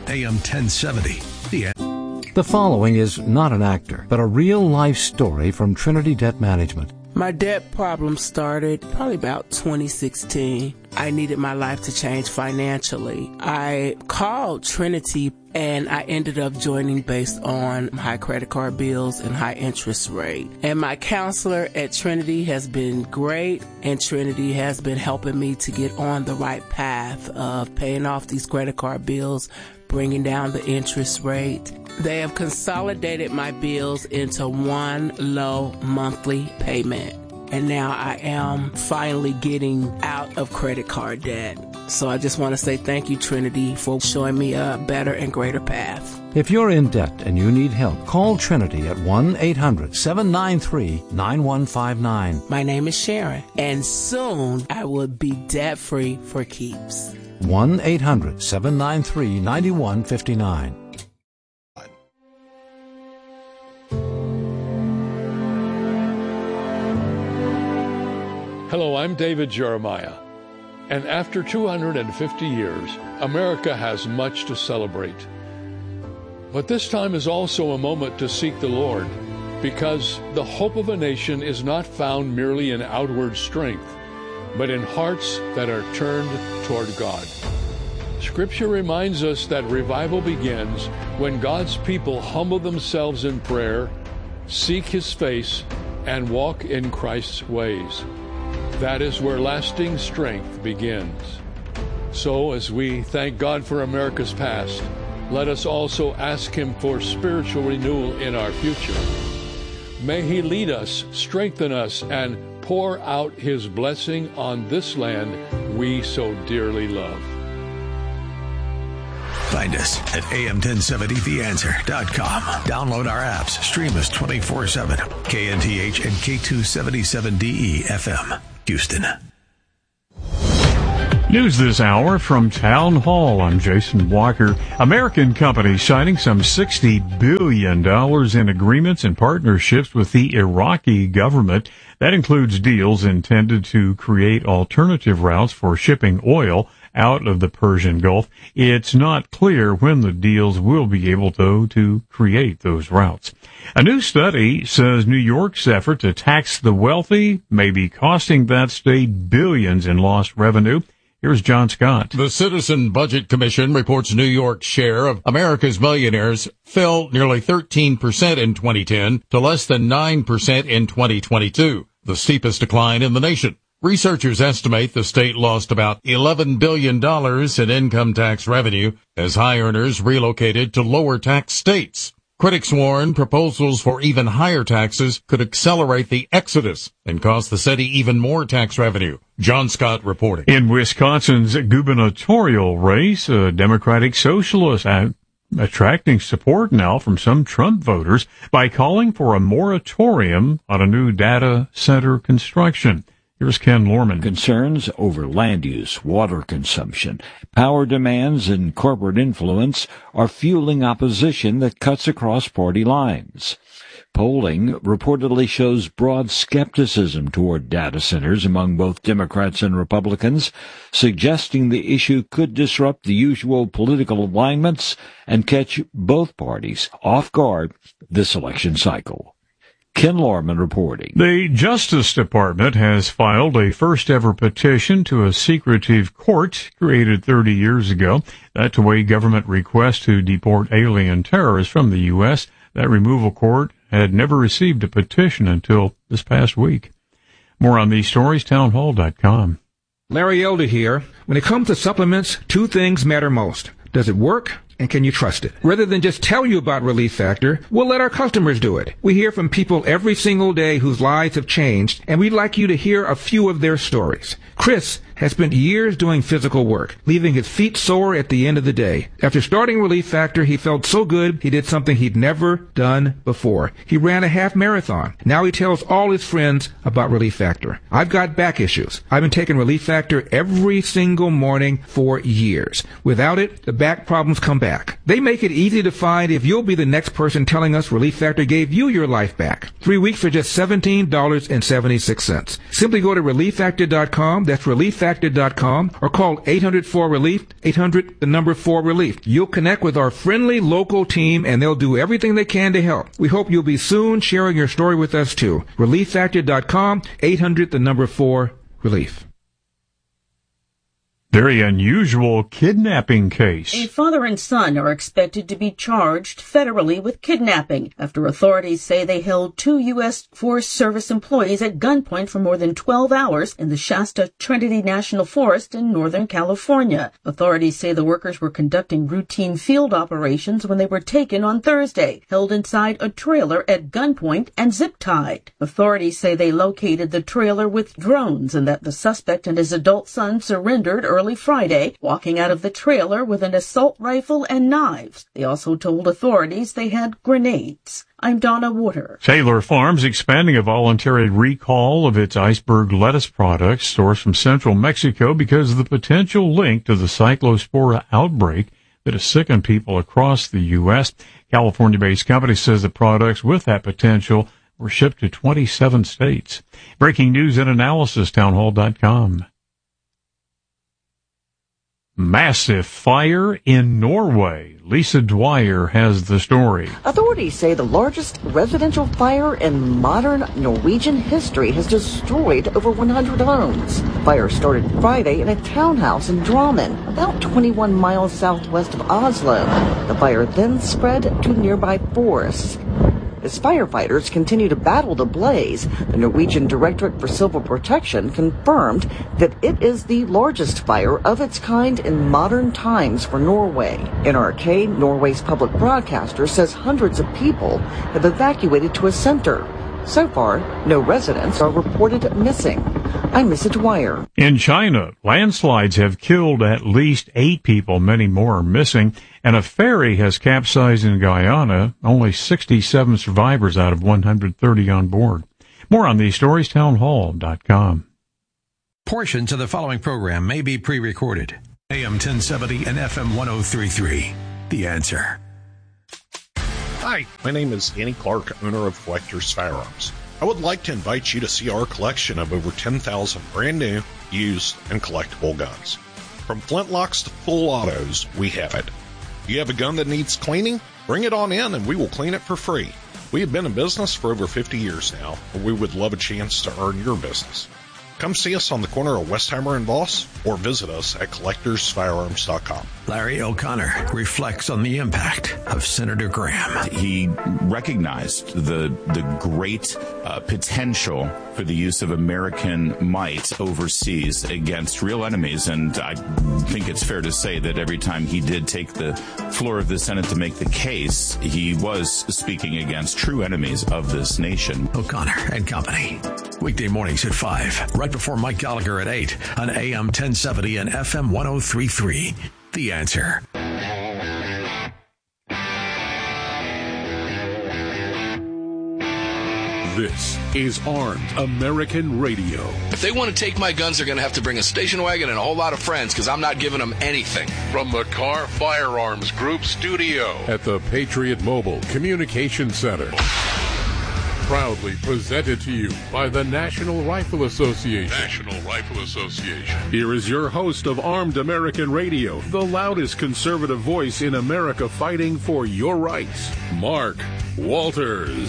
AM 1070. The following is not an actor, but a real-life story from Trinity Debt Management. My debt problem started probably about 2016. I needed my life to change financially. I called Trinity and I ended up joining based on high credit card bills and high interest rate. And my counselor at Trinity has been great, and Trinity has been helping me to get on the right path of paying off these credit card bills, bringing down the interest rate. They have consolidated my bills into one low monthly payment. And now I am finally getting out of credit card debt. So I just want to say thank you, Trinity, for showing me a better and greater path. If you're in debt and you need help, call Trinity at 1-800-793-9159. My name is Sharon, and soon I will be debt-free for keeps. 1-800-793-9159. Hello, I'm David Jeremiah. And after 250 years, America has much to celebrate. But this time is also a moment to seek the Lord, because the hope of a nation is not found merely in outward strength, but in hearts that are turned toward God. Scripture reminds us that revival begins when God's people humble themselves in prayer, seek His face, and walk in Christ's ways. That is where lasting strength begins. So, as we thank God for America's past, let us also ask Him for spiritual renewal in our future. May He lead us, strengthen us, and pour out His blessing on this land we so dearly love. Find us at am1070theanswer.com. Download our apps. Stream us 24/7. KNTH and K277DE FM, Houston. News this hour from Town Hall. I'm Jason Walker. American companies signing some $60 billion in agreements and partnerships with the Iraqi government. That includes deals intended to create alternative routes for shipping oil out of the Persian Gulf. It's not clear when the deals will be able, though, to create those routes. A new study says New York's effort to tax the wealthy may be costing that state billions in lost revenue. Here's John Scott. The Citizen Budget Commission reports New York's share of America's millionaires fell nearly 13% in 2010 to less than 9% in 2022, the steepest decline in the nation. Researchers estimate the state lost about $11 billion in income tax revenue as high earners relocated to lower tax states. Critics warn proposals for even higher taxes could accelerate the exodus and cost the city even more tax revenue. John Scott reporting. In Wisconsin's gubernatorial race, a Democratic Socialist attracting support now from some Trump voters by calling for a moratorium on a new data center construction. Here's Ken Lorman. Concerns over land use, water consumption, power demands, and corporate influence are fueling opposition that cuts across party lines. Polling reportedly shows broad skepticism toward data centers among both Democrats and Republicans, suggesting the issue could disrupt the usual political alignments and catch both parties off guard this election cycle. Ken Lorman reporting. The Justice Department has filed a first-ever petition to a secretive court created 30 years ago. That to weigh government requests to deport alien terrorists from the U.S. That removal court had never received a petition until this past week. More on these stories, townhall.com. Larry Elder here. When it comes to supplements, two things matter most. Does it work? And can you trust it? Rather than just tell you about Relief Factor, we'll let our customers do it. We hear from people every single day whose lives have changed, and we'd like you to hear a few of their stories. Chris has spent years doing physical work, leaving his feet sore at the end of the day. After starting Relief Factor, he felt so good he did something he'd never done before. He ran a half marathon. Now he tells all his friends about Relief Factor. I've got back issues. I've been taking Relief Factor every single morning for years. Without it, the back problems come back. They make it easy to find if you'll be the next person telling us Relief Factor gave you your life back. 3 weeks for just $17.76. Simply go to ReliefFactor.com. That's ReliefFactor.com relieffactor.com, or call 800-4RELIEF, 800-4RELIEF. You'll connect with our friendly local team, and they'll do everything they can to help. We hope you'll be soon sharing your story with us, too. relieffactor.com, 800-4RELIEF. Very unusual kidnapping case. A father and son are expected to be charged federally with kidnapping after authorities say they held 2 U.S. Forest Service employees at gunpoint for more than 12 hours in the Shasta Trinity National Forest in Northern California. Authorities say the workers were conducting routine field operations when they were taken on Thursday, held inside a trailer at gunpoint and zip-tied. Authorities say they located the trailer with drones and that the suspect and his adult son surrendered early Friday, walking out of the trailer with an assault rifle and knives. They also told authorities they had grenades. I'm Donna Water. Taylor Farms expanding a voluntary recall of its iceberg lettuce products sourced from central Mexico because of the potential link to the cyclospora outbreak that has sickened people across the U.S. California-based company says the products with that potential were shipped to 27 states. Breaking news and analysis, townhall.com. Massive fire in Norway. Lisa Dwyer has the story. Authorities say the largest residential fire in modern Norwegian history has destroyed over 100 homes. Fire started Friday in a townhouse in Drammen, about 21 miles southwest of Oslo. The fire then spread to nearby forests. As firefighters continue to battle the blaze, the Norwegian Directorate for Civil Protection confirmed that it is the largest fire of its kind in modern times for Norway. NRK, Norway's public broadcaster, says hundreds of people have evacuated to a center. So far, no residents are reported missing. I'm Lisa Dwyer. In China, landslides have killed at least 8 people. Many more are missing. And a ferry has capsized in Guyana. Only 67 survivors out of 130 on board. More on these stories, townhall.com. Portions of the following program may be pre-recorded. AM 1070 and FM 1033. The Answer. Hi, my name is Danny Clark, owner of Collector's Firearms. I would like to invite you to see our collection of over 10,000 brand new, used, and collectible guns. From flintlocks to full autos, we have it. You have a gun that needs cleaning? Bring it on in and we will clean it for free. We have been in business for over 50 years now, and we would love a chance to earn your business. Come see us on the corner of Westheimer and Voss, or visit us at collectorsfirearms.com. Larry O'Connor reflects on the impact of Senator Graham. He recognized the great potential for the use of American might overseas against real enemies, and I think it's fair to say that every time he did take the floor of the Senate to make the case, he was speaking against true enemies of this nation. O'Connor and Company. Weekday mornings at 5, right before Mike Gallagher at 8 on AM 1070 and FM 1033. The Answer. This is Armed American Radio. If they want to take my guns, they're going to have to bring a station wagon and a whole lot of friends, because I'm not giving them anything. From the Car Firearms Group studio at the Patriot Mobile Communication Center. Proudly presented to you by the National Rifle Association. National Rifle Association. Here is your host of Armed American Radio, the loudest conservative voice in America fighting for your rights, Mark Walters.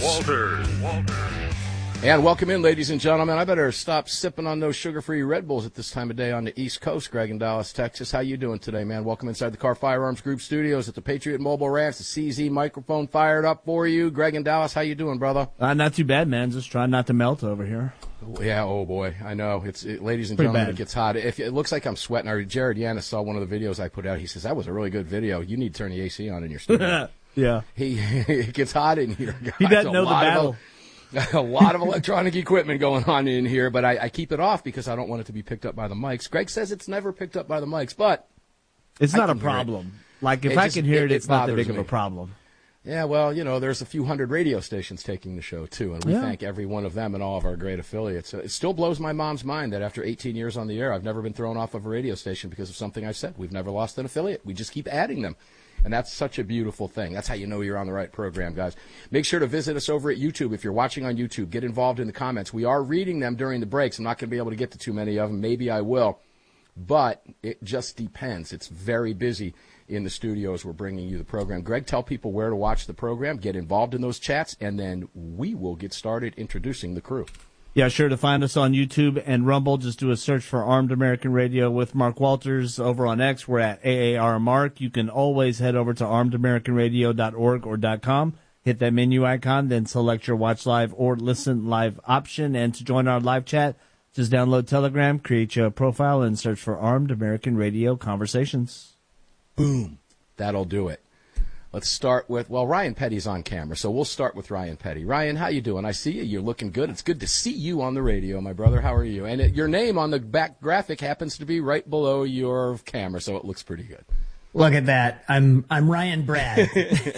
And welcome in, ladies and gentlemen. I better stop sipping on those sugar-free Red Bulls at this time of day on the East Coast. Greg in Dallas, Texas. How you doing today, man? Welcome inside the Car Firearms Group studios at the Patriot Mobile Ranch. The CZ microphone fired up for you. Greg in Dallas, how you doing, brother? Not too bad, man. Just trying not to melt over here. Yeah, oh boy, I know. Ladies and gentlemen, it gets hot. It looks like I'm sweating. Jared Yanis saw one of the videos I put out. He says, that was a really good video. You need to turn the AC on in your studio. Yeah. It gets hot in here, guys. He doesn't know the battle. A lot of electronic equipment going on in here, but I keep it off because I don't want it to be picked up by the mics. Greg says it's never picked up by the mics, but it's not a problem. Like, if I can hear it, it's not that big of a problem. Yeah, well, there's a few hundred radio stations taking the show, too, and we thank every one of them and all of our great affiliates. It still blows my mom's mind that after 18 years on the air, I've never been thrown off of a radio station because of something I've said. We've never lost an affiliate. We just keep adding them. And that's such a beautiful thing. That's how you know you're on the right program, guys. Make sure to visit us over at YouTube. If you're watching on YouTube, get involved in the comments. We are reading them during the breaks. I'm not going to be able to get to too many of them. Maybe I will. but it just depends. It's very busy in the studios. We're bringing you the program. Greg, tell people where to watch the program, get involved in those chats, and then we will get started introducing the crew. Yeah, sure to find us on YouTube and Rumble. Just do a search for Armed American Radio with Mark Walters. Over on X, we're at AAR Mark. You can always head over to armedamericanradio.org or .com. Hit that menu icon, then select your watch live or listen live option. And to join our live chat, just download Telegram, create your profile, and search for Armed American Radio Conversations. Boom. That'll do it. Let's start with, Ryan Petty's on camera, so we'll start with Ryan Petty. Ryan, how you doing? I see you. You're looking good. It's good to see you on the radio, my brother. How are you? And your name on the back graphic happens to be right below your camera, so it looks pretty good. Look at that. I'm Ryan Brad.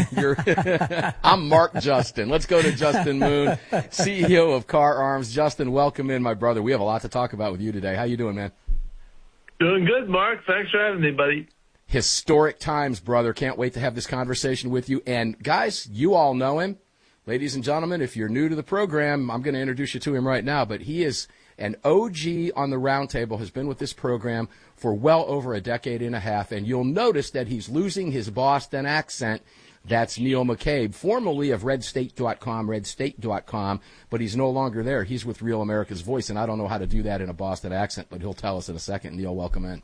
I'm Mark Justin. Let's go to Justin Moon, CEO of Car Arms. Justin, welcome in, my brother. We have a lot to talk about with you today. How you doing, man? Doing good, Mark. Thanks for having me, buddy. Historic times, brother. Can't wait to have this conversation with you. And, guys, you all know him. Ladies and gentlemen, if you're new to the program, I'm going to introduce you to him right now. But he is an OG on the roundtable, has been with this program for well over a decade and a half. And you'll notice that he's losing his Boston accent. That's Neil McCabe, formerly of RedState.com, but he's no longer there. He's with Real America's Voice, and I don't know how to do that in a Boston accent, but he'll tell us in a second. Neil, welcome in.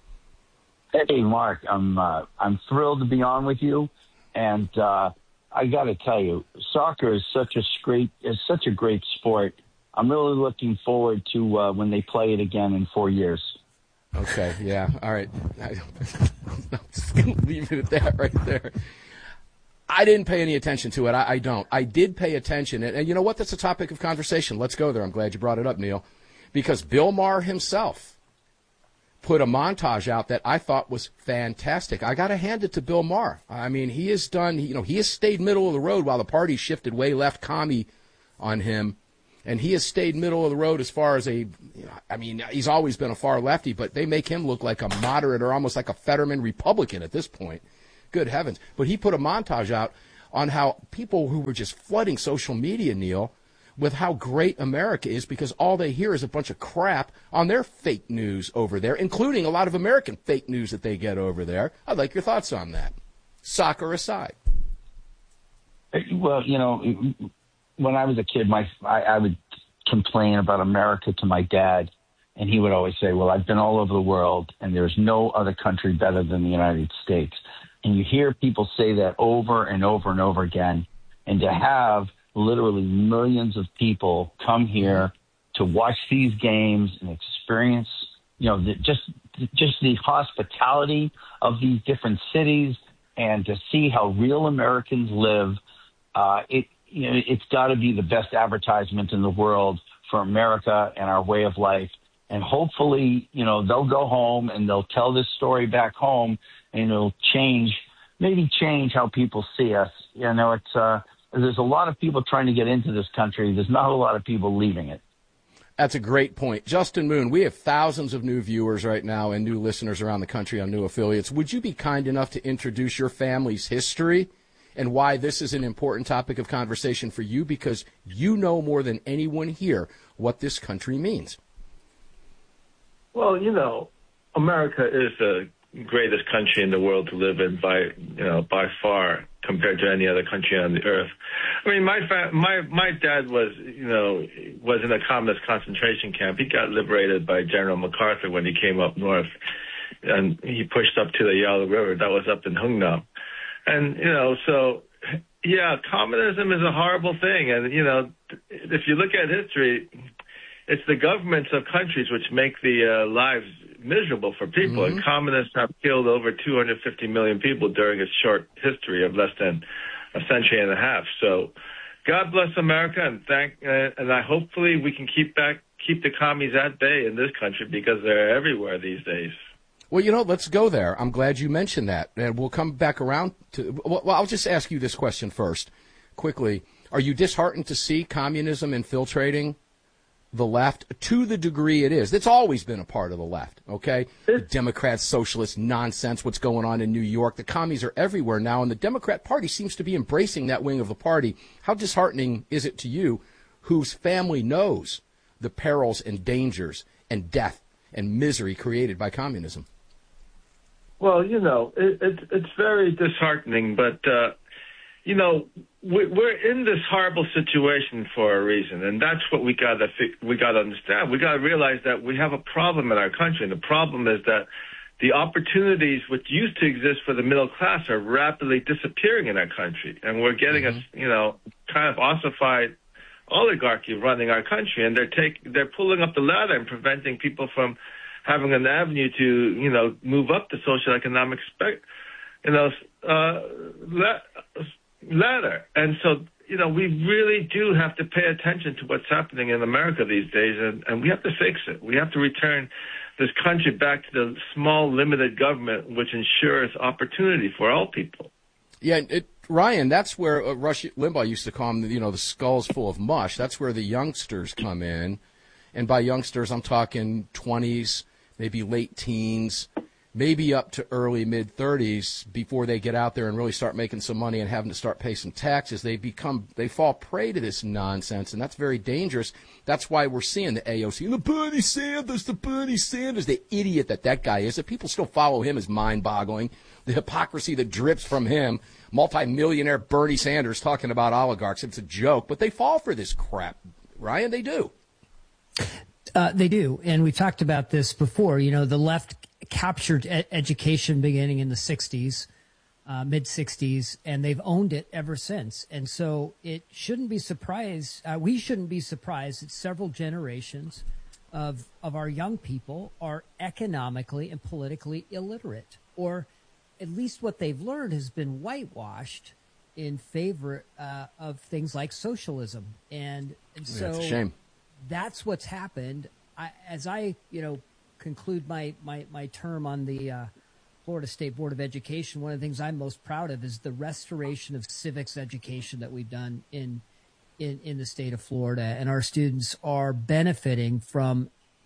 Hey, Mark, I'm thrilled to be on with you, and I got to tell you, soccer is such a great sport. I'm really looking forward to when they play it again in 4 years. Okay, yeah, all right. I'm just going to leave it at that right there. I didn't pay any attention to it. I don't. I did pay attention, and you know what? That's a topic of conversation. Let's go there. I'm glad you brought it up, Neil, because Bill Maher himself put a montage out that I thought was fantastic. I got to hand it to Bill Maher. I mean, he has done, he has stayed middle of the road while the party shifted way left commie on him. And he has stayed middle of the road as far as he's always been a far lefty, but they make him look like a moderate or almost like a Fetterman Republican at this point. Good heavens. But he put a montage out on how people who were just flooding social media, Neil, with how great America is because all they hear is a bunch of crap on their fake news over there, including a lot of American fake news that they get over there. I'd like your thoughts on that. Soccer aside. Well, when I was a kid, I would complain about America to my dad, and he would always say, well, I've been all over the world, and there's no other country better than the United States. And you hear people say that over and over and over again, and to have literally millions of people come here to watch these games and experience, just the hospitality of these different cities and to see how real Americans live, it's got to be the best advertisement in the world for America and our way of life. And hopefully, they'll go home and they'll tell this story back home and it'll change how people see us. There's a lot of people trying to get into this country. There's not a lot of people leaving it. That's a great point. Justin Moon, we have thousands of new viewers right now and new listeners around the country on new affiliates. Would you be kind enough to introduce your family's history and why this is an important topic of conversation for you? Because you know more than anyone here what this country means. Well, America is the greatest country in the world to live in by far compared to any other country on the earth. I mean, my dad was in a communist concentration camp. He got liberated by General MacArthur when he came up north, and he pushed up to the Yalu River. That was up in Hungnam. And, so, yeah, communism is a horrible thing. And, if you look at history, it's the governments of countries which make the lives miserable for people. Mm-hmm. And communists have killed over 250 million people during a short history of less than a century and a half. So God bless America, and I hopefully we can keep the commies at bay in this country because they're everywhere these days. Well, let's go there. I'm glad you mentioned that. And we'll come back around to, I'll just ask you this question first, quickly. Are you disheartened to see communism infiltrating the left to the degree it is? It's always been a part of the left, okay? The Democrats, socialist nonsense, what's going on in New York. The commies are everywhere now, and the Democrat Party seems to be embracing that wing of the party. How disheartening is it to you, whose family knows the perils and dangers and death and misery created by communism. Well, it's very disheartening, but, we're in this horrible situation for a reason, and that's what we got to understand. We got to realize that we have a problem in our country, and the problem is that the opportunities which used to exist for the middle class are rapidly disappearing in our country, and we're getting a kind of ossified oligarchy running our country, and they're pulling up the ladder and preventing people from having an avenue to move up the social economic ladder. And so we really do have to pay attention to what's happening in America these days, and we have to fix it. We have to return this country back to the small, limited government which ensures opportunity for all people. Yeah, Ryan, that's where Rush Limbaugh used to call them, the skulls full of mush. That's where the youngsters come in. And by youngsters, I'm talking 20s, maybe late teens, maybe up to early mid-30s before they get out there and really start making some money and having to start paying some taxes. They fall prey to this nonsense, and that's very dangerous. That's why we're seeing the AOC, the Bernie Sanders, the idiot that guy is. That people still follow him is mind-boggling. The hypocrisy that drips from him, multi-millionaire Bernie Sanders talking about oligarchs. It's a joke, but they fall for this crap. Ryan, they do. They do, and we talked about this before. The left captured education beginning in the 60s, mid-60s, and they've owned it ever since. And so it shouldn't be surprised. We shouldn't be surprised that several generations of our young people are economically and politically illiterate, or at least what they've learned has been whitewashed in favor of things like socialism. And so it's a shame. That's what's happened. As I conclude my term on the Florida State Board of Education, one of the things I'm most proud of is the restoration of civics education that we've done in the state of Florida, and our students are benefiting from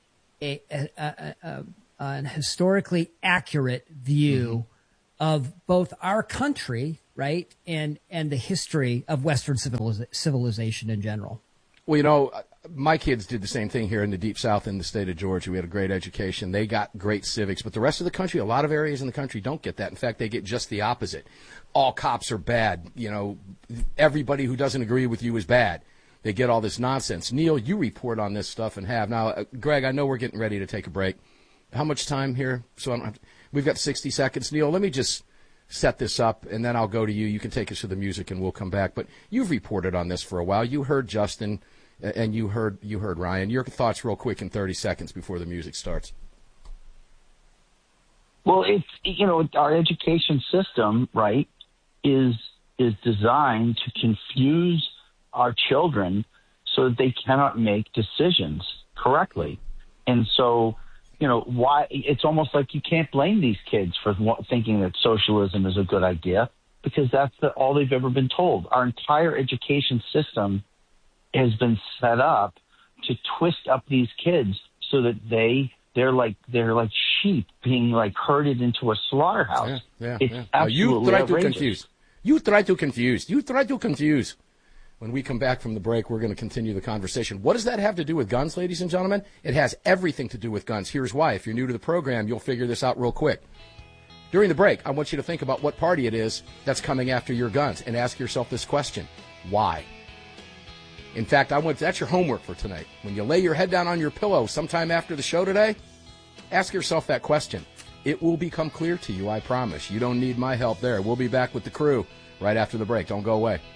an historically accurate view of both our country, right, and the history of Western civilization in general. Well, my kids did the same thing here in the Deep South in the state of Georgia. We had a great education. They got great civics. But the rest of the country, a lot of areas in the country don't get that. In fact, they get just the opposite. All cops are bad. Everybody who doesn't agree with you is bad. They get all this nonsense. Neil, you report on this stuff and have. Now, Greg, I know we're getting ready to take a break. How much time here? We've got 60 seconds. Neil, let me just set this up, and then I'll go to you. You can take us to the music, and we'll come back. But you've reported on this for a while. You heard Justin. And you heard Ryan. Your thoughts real quick in 30 seconds before the music starts. Well, it's, our education system, right, is designed to confuse our children so that they cannot make decisions correctly. And so, why it's almost like you can't blame these kids for thinking that socialism is a good idea, because that's all they've ever been told. Our entire education system has been set up to twist up these kids so that they're like sheep being herded into a slaughterhouse. It's absolutely outrageous. You try to confuse. When we come back from the break, we're going to continue the conversation. What does that have to do with guns, ladies and gentlemen? It has everything to do with guns. Here's why. If you're new to the program, you'll figure this out real quick. During the break, I want you to think about what party it is that's coming after your guns and ask yourself this question: why? In fact, that's your homework for tonight. When you lay your head down on your pillow sometime after the show today, ask yourself that question. It will become clear to you, I promise. You don't need my help there. We'll be back with the crew right after the break. Don't go away.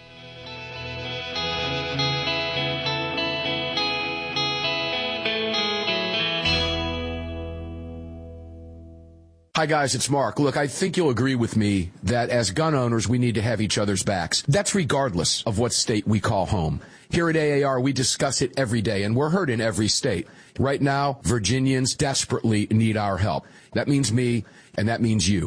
Hi, guys, it's Mark. Look, I think you'll agree with me that as gun owners, we need to have each other's backs. That's regardless of what state we call home. Here at AAR, we discuss it every day, and we're heard in every state. Right now, Virginians desperately need our help. That means me, and that means you.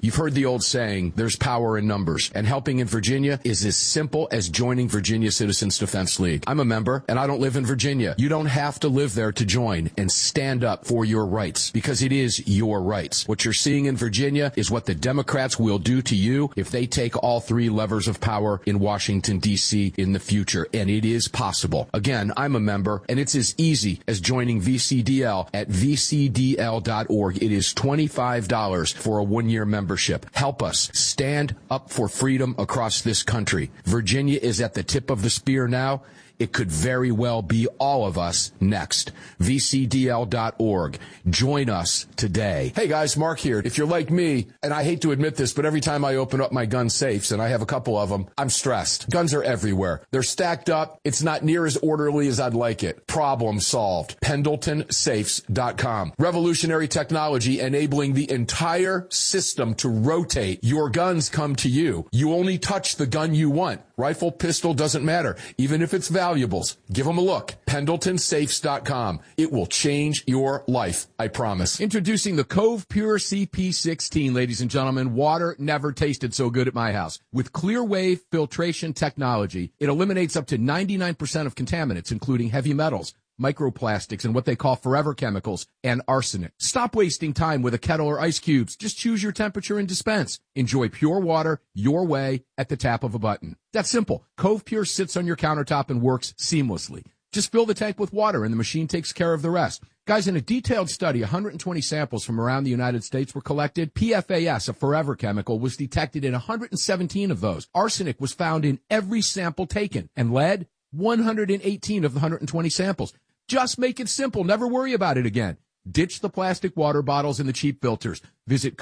You've heard the old saying, there's power in numbers, and helping in Virginia is as simple as joining Virginia Citizens Defense League. I'm a member, and I don't live in Virginia. You don't have to live there to join and stand up for your rights, because it is your rights. What you're seeing in Virginia is what the Democrats will do to you if they take all three levers of power in Washington, D.C. in the future, and it is possible. Again, I'm a member, and it's as easy as joining VCDL at vcdl.org. It is $25 for a one-year membership. Help us stand up for freedom across this country. Virginia is at the tip of the spear now. It could very well be all of us next. VCDL.org. Join us today. Hey guys, Mark here. If you're like me, and I hate to admit this, but every time I open up my gun safes, and I have a couple of them, I'm stressed. Guns are everywhere. They're stacked up. It's not near as orderly as I'd like it. Problem solved. PendletonSafes.com. Revolutionary technology enabling the entire system to rotate. Your guns come to you. You only touch the gun you want. Rifle, pistol, doesn't matter. Even if it's valuables, give them a look. PendletonSafes.com. It will change your life, I promise. Introducing the Cove Pure CP16, ladies and gentlemen. Water never tasted so good at my house. With clear wave filtration technology, it eliminates up to 99% of contaminants, including heavy metals, microplastics, and what they call forever chemicals, and arsenic. Stop wasting time with a kettle or ice cubes. Just choose your temperature and dispense. Enjoy pure water your way at the tap of a button. That's simple. Cove Pure sits on your countertop and works seamlessly. Just fill the tank with water and the machine takes care of the rest. Guys, in a detailed study, 120 samples from around the United States were collected. PFAS, a forever chemical, was detected in 117 of those. Arsenic was found in every sample taken, and lead, 118 of the 120 samples. Just make it simple. Never worry about it again. Ditch the plastic water bottles and the cheap filters. Visit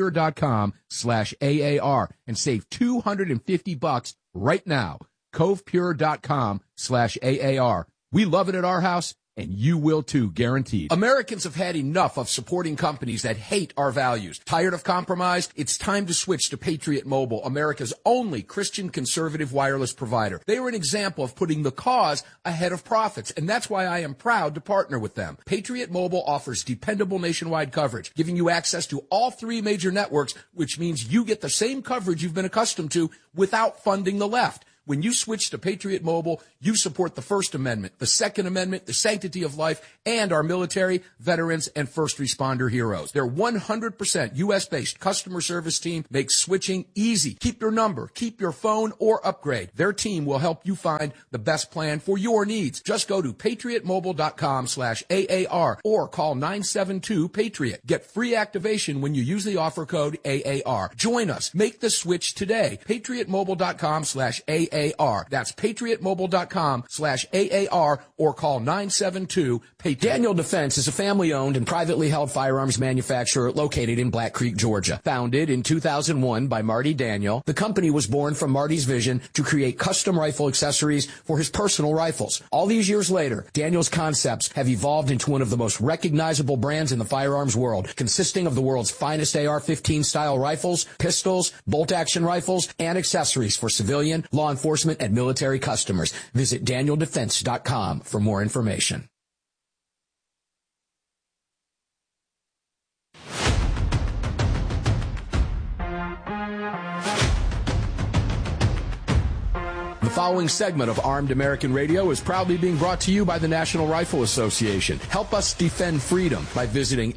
covepure.com/AAR and save $250 right now. Covepure.com/AAR. We love it at our house, and you will too, guaranteed. Americans have had enough of supporting companies that hate our values. Tired of compromise? It's time to switch to Patriot Mobile, America's only Christian conservative wireless provider. They are an example of putting the cause ahead of profits, and that's why I am proud to partner with them. Patriot Mobile offers dependable nationwide coverage, giving you access to all three major networks, which means you get the same coverage you've been accustomed to without funding the left. When you switch to Patriot Mobile, you support the First Amendment, the Second Amendment, the sanctity of life, and our military, veterans, and first responder heroes. Their 100% U.S.-based customer service team makes switching easy. Keep your number, keep your phone, or upgrade. Their team will help you find the best plan for your needs. Just go to patriotmobile.com/AAR or call 972-PATRIOT. Get free activation when you use the offer code AAR. Join us. Make the switch today. patriotmobile.com/AAR. That's patriotmobile.com/AAR or call 972-PATRIOT. Daniel Defense is a family-owned and privately held firearms manufacturer located in Black Creek, Georgia. Founded in 2001 by Marty Daniel, the company was born from Marty's vision to create custom rifle accessories for his personal rifles. All these years later, Daniel's concepts have evolved into one of the most recognizable brands in the firearms world, consisting of the world's finest AR-15 style rifles, pistols, bolt-action rifles, and accessories for civilian, law enforcement, and military customers. Visit DanielDefense.com for more information. The following segment of Armed American Radio is proudly being brought to you by the National Rifle Association. Help us defend freedom by visiting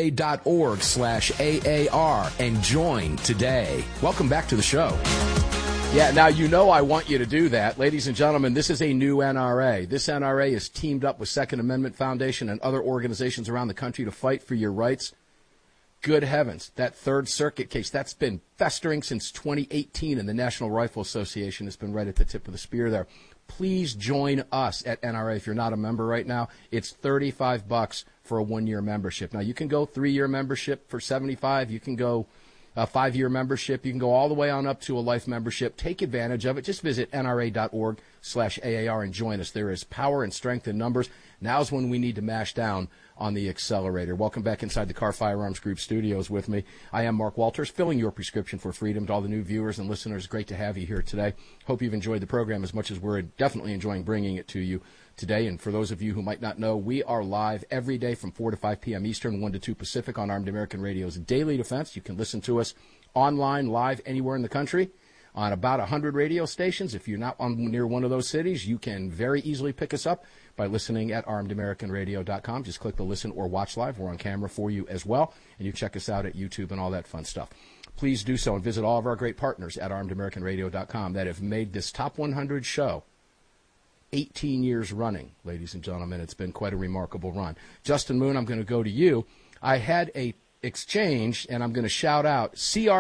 NRA.org/AAR and join today. Welcome back to the show. Yeah, now you know I want you to do that. Ladies and gentlemen, this is a new NRA. This NRA is teamed up with Second Amendment Foundation and other organizations around the country to fight for your rights. Good heavens, that Third Circuit case, that's been festering since 2018, and the National Rifle Association has been right at the tip of the spear there. Please join us at NRA. If you're not a member right now, it's $35 for a one-year membership. Now, you can go 3-year membership for $75. You can go a 5-year membership. You can go all the way on up to a life membership. Take advantage of it. Just visit NRA.org/AAR and join us. There is power and strength in numbers. Now's when we need to mash down on the accelerator. Welcome back inside the Car Firearms Group studios with me. I am Mark Walters, filling your prescription for freedom. To all the new viewers and listeners, great to have you here today. Hope you've enjoyed the program as much as we're definitely enjoying bringing it to you today. And for those of you who might not know, we are live every day from 4 to 5 p.m. Eastern, 1 to 2 Pacific on Armed American Radio's Daily Defense. You can listen to us online, live, anywhere in the country on about 100 radio stations. If you're not near one of those cities, you can very easily pick us up by listening at armedamericanradio.com. Just click the listen or watch live. We're on camera for you as well, and you check us out at YouTube and all that fun stuff. Please do so and visit all of our great partners at armedamericanradio.com that have made this Top 100 show 18 years running, ladies and gentlemen. It's been quite a remarkable run. Justin Moon, I'm going to go to you. I had a exchange, and I'm going to shout out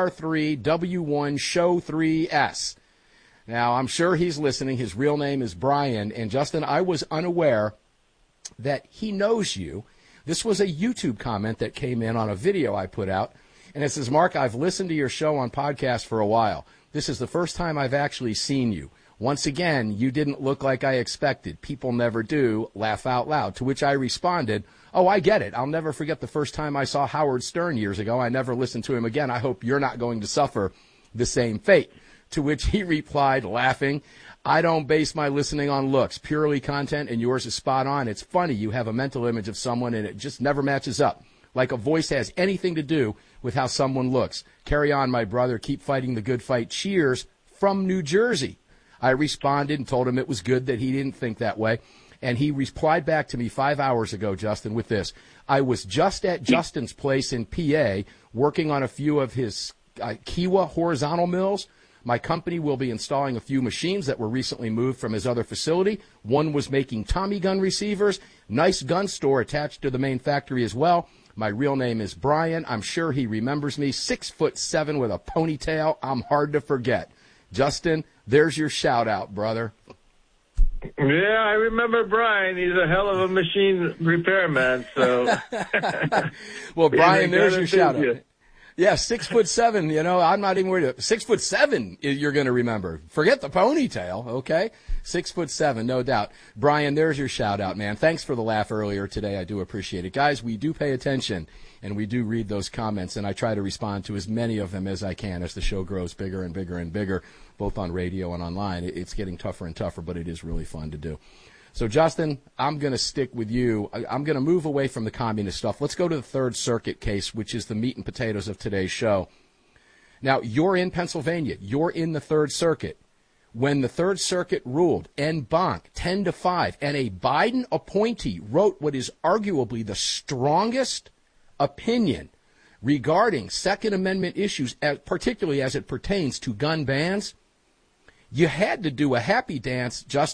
CR3W1 Show 3S. Now, I'm sure he's listening. His real name is Brian. And, Justin, I was unaware that he knows you. This was a YouTube comment that came in on a video I put out. And it says, Mark, I've listened to your show on podcast for a while. This is the first time I've actually seen you. Once again, you didn't look like I expected. People never do. Laugh out loud. To which I responded, oh, I get it. I'll never forget the first time I saw Howard Stern years ago. I never listened to him again. I hope you're not going to suffer the same fate. To which he replied, laughing, I don't base my listening on looks, purely content, and yours is spot on. It's funny. You have a mental image of someone, and it just never matches up. Like a voice has anything to do with how someone looks. Carry on, my brother. Keep fighting the good fight. Cheers from New Jersey. I responded and told him it was good that he didn't think that way. And he replied back to me 5 hours ago, Justin, with this. I was just at Justin's place in PA working on a few of his Kiwa horizontal mills. My company will be installing a few machines that were recently moved from his other facility. One was making Tommy gun receivers. Nice gun store attached to the main factory as well. My real name is Brian. I'm sure he remembers me. 6'7" with a ponytail. I'm hard to forget. Justin, there's your shout-out, brother. Yeah, I remember Brian. He's a hell of a machine repairman. So, well, Brian, there's your shout-out. Yeah, 6'7". You know, I'm not even worried. 6'7", you're going to remember. Forget the ponytail, okay? 6'7", no doubt. Brian, there's your shout-out, man. Thanks for the laugh earlier today. I do appreciate it. Guys, we do pay attention, and we do read those comments, and I try to respond to as many of them as I can as the show grows bigger and bigger and bigger, both on radio and online. It's getting tougher and tougher, but it is really fun to do. So, Justin, I'm going to stick with you. I'm going to move away from the communist stuff. Let's go to the Third Circuit case, which is the meat and potatoes of today's show. Now, you're in Pennsylvania. You're in the Third Circuit. When the Third Circuit ruled en banc 10-5, and a Biden appointee wrote what is arguably the strongest opinion regarding Second Amendment issues, particularly as it pertains to gun bans, you had to do a happy dance, Justin.